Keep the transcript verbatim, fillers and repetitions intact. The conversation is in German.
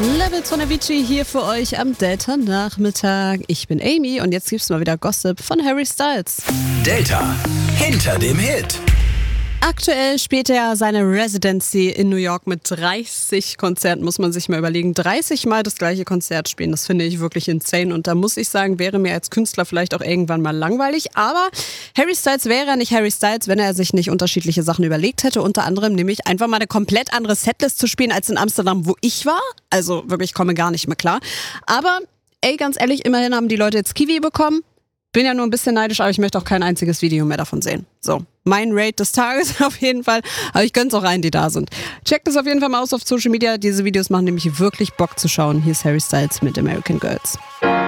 Levels von Avicii hier für euch am Delta-Nachmittag. Ich bin Amy und jetzt gibt's mal wieder Gossip von Harry Styles. Delta hinter dem Hit. Aktuell spielt er seine Residency in New York mit dreißig Konzerten, muss man sich mal überlegen. dreißig Mal das gleiche Konzert spielen, das finde ich wirklich insane. Und da muss ich sagen, wäre mir als Künstler vielleicht auch irgendwann mal langweilig. Aber Harry Styles wäre nicht Harry Styles, wenn er sich nicht unterschiedliche Sachen überlegt hätte. Unter anderem nämlich einfach mal eine komplett andere Setlist zu spielen als in Amsterdam, wo ich war. Also wirklich, ich komme gar nicht mehr klar. Aber ey, ganz ehrlich, immerhin haben die Leute jetzt Kiwi bekommen. Bin ja nur ein bisschen neidisch, aber ich möchte auch kein einziges Video mehr davon sehen. So, mein Rate des Tages auf jeden Fall. Aber ich gönn's auch allen, die da sind. Checkt es auf jeden Fall mal aus auf Social Media. Diese Videos machen nämlich wirklich Bock zu schauen. Hier ist Harry Styles mit American Girls.